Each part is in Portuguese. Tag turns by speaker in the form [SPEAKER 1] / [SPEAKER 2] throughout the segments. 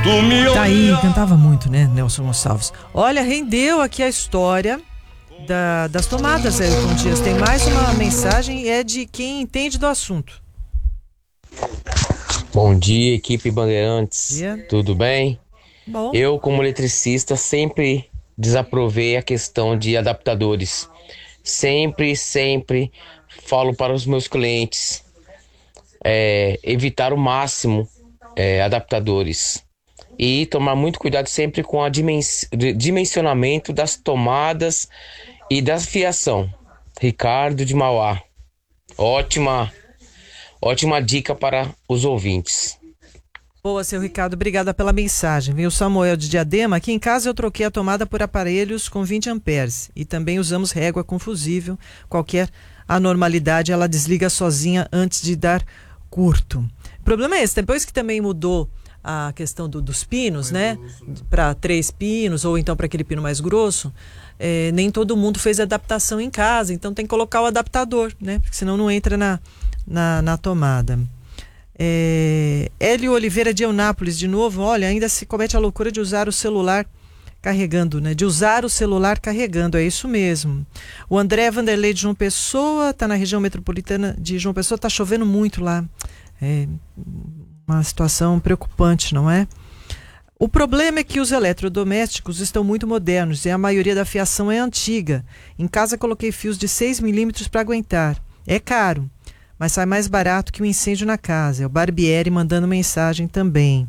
[SPEAKER 1] Tá aí, cantava muito, né, Nelson Gonçalves. Olha, rendeu aqui a história das tomadas, Ailton Dias. Tem mais uma mensagem, é de quem entende do assunto.
[SPEAKER 2] Bom dia, equipe Bandeirantes.
[SPEAKER 1] Dia.
[SPEAKER 2] Tudo bem?
[SPEAKER 1] Bom.
[SPEAKER 2] Eu, como eletricista, sempre desaprovei a questão de adaptadores. Sempre falo para os meus clientes evitar o máximo adaptadores. E tomar muito cuidado sempre com o dimensionamento das tomadas e da fiação. Ricardo de Mauá. Ótima dica para os ouvintes.
[SPEAKER 1] Boa, seu Ricardo, obrigada pela mensagem. Viu, Samuel de Diadema? Aqui em casa eu troquei a tomada por aparelhos com 20 amperes e também usamos régua com fusível. Qualquer anormalidade ela desliga sozinha antes de dar curto. O problema é esse, depois que também mudou a questão dos pinos, né? Para 3 pinos ou então para aquele pino mais grosso, nem todo mundo fez adaptação em casa, então tem que colocar o adaptador, né? Porque senão não entra na tomada. Hélio Oliveira de Eunápolis, de novo, olha, ainda se comete a loucura de usar o celular carregando, né? De usar o celular carregando, é isso mesmo. O André Vanderlei de João Pessoa, tá na região metropolitana de João Pessoa, tá chovendo muito lá. É uma situação preocupante, não é? O problema é que os eletrodomésticos estão muito modernos e a maioria da fiação é antiga. Em casa coloquei fios de 6 milímetros para aguentar. É caro, mas sai mais barato que um incêndio na casa. É o Barbieri mandando mensagem também.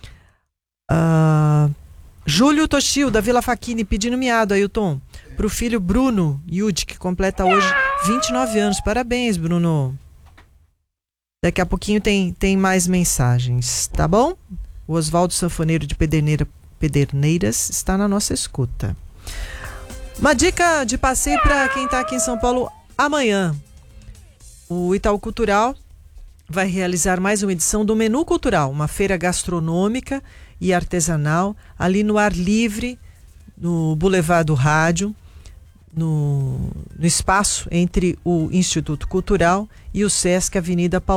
[SPEAKER 1] Júlio Toshio, da Vila Faquini, pedindo miado, Ailton, para o filho Bruno Yudi, que completa hoje 29 anos. Parabéns, Bruno. Daqui a pouquinho tem mais mensagens, tá bom? O Oswaldo Sanfoneiro de Pederneiras está na nossa escuta. Uma dica de passeio para quem está aqui em São Paulo amanhã. O Itaú Cultural vai realizar mais uma edição do Menu Cultural, uma feira gastronômica e artesanal, ali no ar livre, no Boulevard do Rádio, no espaço entre o Instituto Cultural e o Sesc Avenida Paulista.